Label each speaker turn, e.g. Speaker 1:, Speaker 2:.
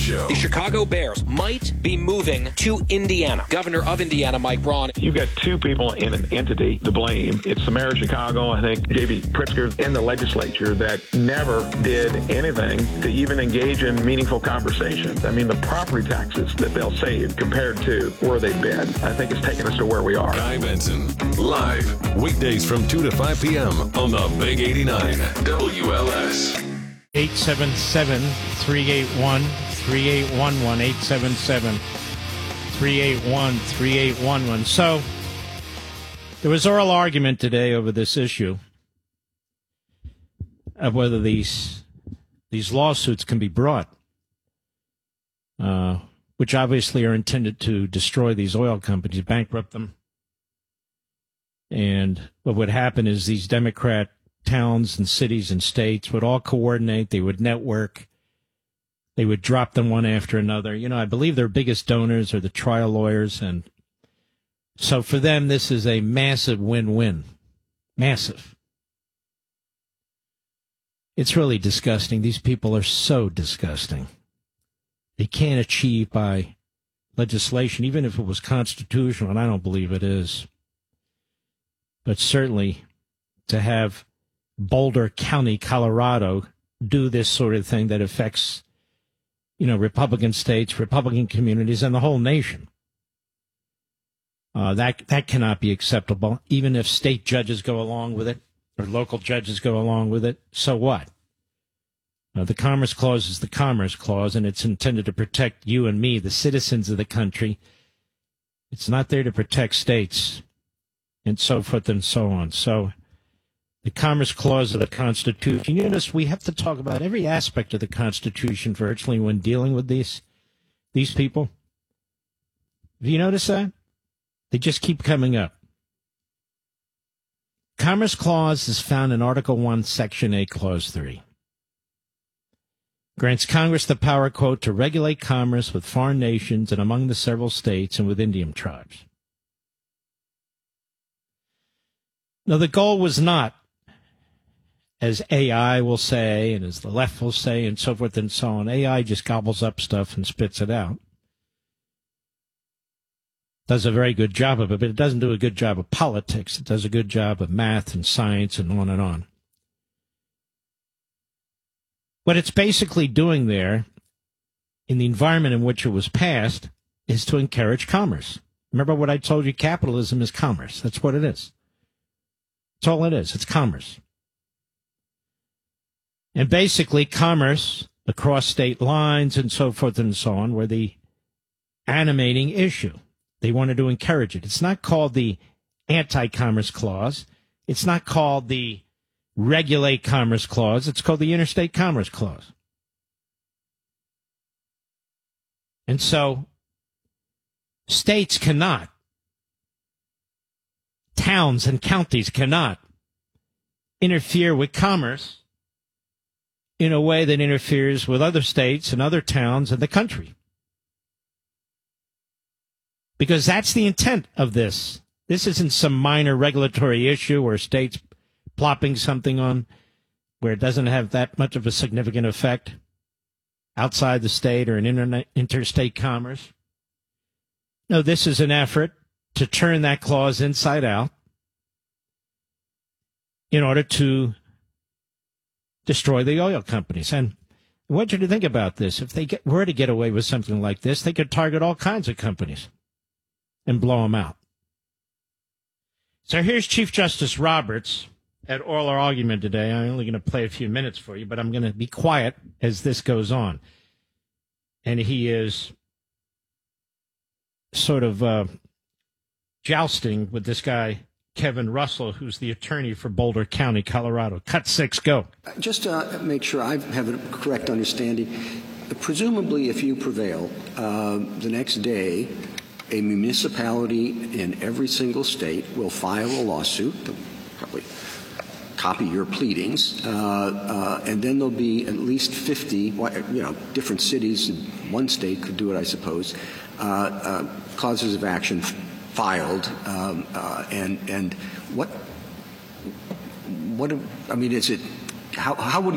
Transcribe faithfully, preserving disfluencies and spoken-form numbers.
Speaker 1: Show.
Speaker 2: The Chicago Bears might be moving to Indiana. Governor of Indiana, Mike Braun.
Speaker 3: You've got two people in an entity to blame. It's the mayor of Chicago, I think, J B Pritzker, in the legislature that never did anything to even engage in meaningful conversations. I mean, the property taxes that they'll save compared to where they've been, I think it's taken us to where we are.
Speaker 1: Guy Benson, live, weekdays from two to five p.m. on the Big eighty-nine W L S.
Speaker 4: eight seven seven, three eight one, three eight one one, eight seven seven, three eight one, three eight one one. So, there was oral argument today over this issue of whether these these lawsuits can be brought, uh, which obviously are intended to destroy these oil companies, bankrupt them. And what would happen is these Democrat towns and cities and states would all coordinate. They would network. They would drop them one after another. You know, I believe their biggest donors are the trial lawyers. And so for them, this is a massive win-win. Massive. It's really disgusting. These people are so disgusting. They can't achieve by legislation, even if it was constitutional, and I don't believe it is. But certainly to have Boulder County, Colorado, do this sort of thing that affects, you know, Republican states, Republican communities, and the whole nation. Uh, that that cannot be acceptable, even if state judges go along with it or local judges go along with it. So what? Uh, the Commerce Clause is the Commerce Clause, and it's intended to protect you and me, the citizens of the country. It's not there to protect states, and so forth and so on. So the Commerce Clause of the Constitution, you notice we have to talk about every aspect of the Constitution virtually when dealing with these these people. Have you noticed that? They just keep coming up. Commerce Clause is found in Article one, Section eight, Clause three. Grants Congress the power, quote, to regulate commerce with foreign nations and among the several states and with Indian tribes. Now, the goal was not, as A I will say and as the left will say and so forth and so on. A I just gobbles up stuff and spits it out. Does a very good job of it, but it doesn't do a good job of politics. It does a good job of math and science and on and on. What it's basically doing there, in the environment in which it was passed, is to encourage commerce. Remember what I told you? Capitalism is commerce. That's what it is. That's all it is. It's commerce. And basically, commerce across state lines and so forth and so on were the animating issue. They wanted to encourage it. It's not called the Anti-Commerce Clause. It's not called the Regulate Commerce Clause. It's called the Interstate Commerce Clause. And so states cannot, towns and counties cannot interfere with commerce in a way that interferes with other states and other towns in the country. Because that's the intent of this. This isn't some minor regulatory issue where states plopping something on where it doesn't have that much of a significant effect outside the state or in internet, interstate commerce. No, this is an effort to turn that clause inside out in order to destroy the oil companies. And I want you to think about this. If they get, were to get away with something like this, they could target all kinds of companies and blow them out. So here's Chief Justice Roberts at oral argument today. I'm only going to play a few minutes for you, but I'm going to be quiet as this goes on. And he is sort of uh, jousting with this guy, Kevin Russell, who's the attorney for Boulder County, Colorado. Cut six, go.
Speaker 5: Just to make sure I have a correct understanding, presumably if you prevail, uh, the next day, a municipality in every single state will file a lawsuit, probably copy your pleadings, uh, uh, and then there'll be at least fifty, you know, different cities in one state could do it, I suppose, uh, uh, causes of action filed, um, uh, and and what what I mean is it how how would